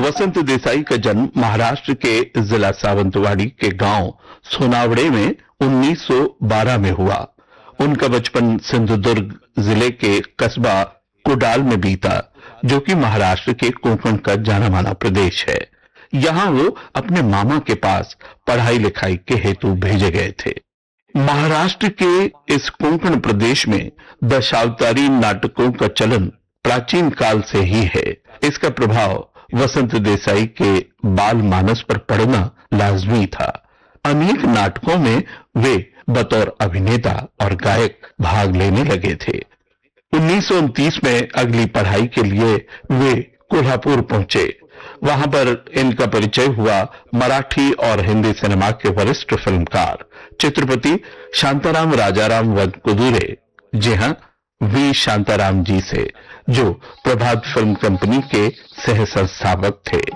वसंत देसाई का जन्म महाराष्ट्र के जिला सावंतवाड़ी के गांव सोनावड़े में 1912 में हुआ। उनका बचपन सिंधुदुर्ग जिले के कस्बा कुडाल में बीता, जो कि महाराष्ट्र के कोंकण का जाना माना प्रदेश है। यहां वो अपने मामा के पास पढ़ाई लिखाई के हेतु भेजे गए थे। महाराष्ट्र के इस कोंकण प्रदेश में दशावतारी नाटकों का चलन प्राचीन काल से ही है। इसका प्रभाव वसंत देसाई के बाल मानस पर पड़ना लाजमी था। अनेक नाटकों में वे बतौर अभिनेता और गायक भाग लेने लगे थे। 1929 में अगली पढ़ाई के लिए वे कोल्हापुर पहुंचे। वहां पर इनका परिचय हुआ मराठी और हिंदी सिनेमा के वरिष्ठ फिल्मकार चित्रपति शांताराम राजाराम वनकुदुरे, जी हां, वी शांताराम जी से, जो प्रभात फिल्म कंपनी के सह संस्थापक थे।